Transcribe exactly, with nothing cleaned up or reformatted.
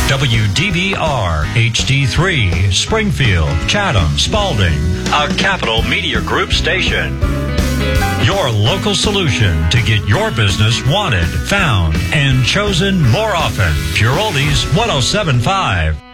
W D B R H D three, Springfield, Chatham, Spalding, a Capital Media Group station. Your local solution to get your business wanted, found, and chosen more often. Pure Oldies one oh seven point five.